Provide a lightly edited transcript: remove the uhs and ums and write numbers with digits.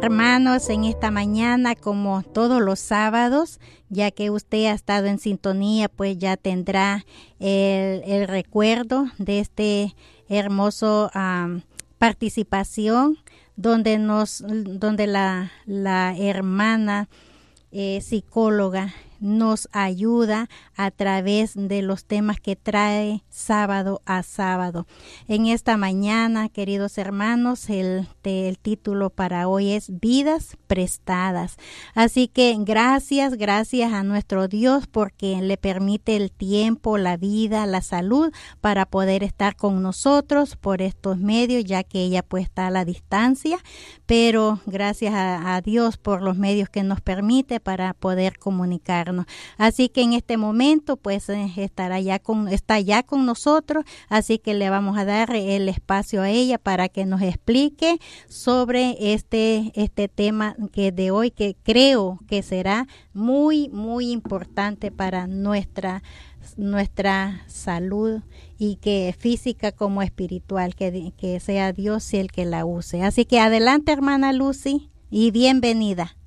Hermanos, en esta mañana, como todos los sábados, ya que usted ha estado en sintonía, pues ya tendrá el recuerdo de este hermoso participación donde la hermana psicóloga nos ayuda a través de los temas que trae sábado a sábado. En esta mañana, queridos hermanos, el título para hoy es Vidas Prestadas. Así que gracias a nuestro Dios porque le permite el tiempo, la vida, la salud para poder estar con nosotros por estos medios, ya que ella pues está a la distancia, pero gracias a Dios por los medios que nos permite para poder comunicarnos. Así que en este momento pues está ya con nosotros, así que le vamos a dar el espacio a ella para que nos explique sobre este tema que de hoy, que creo que será muy importante para nuestra salud, y que física como espiritual, que sea Dios el que la use. Así que adelante, hermana Lucy, y bienvenida.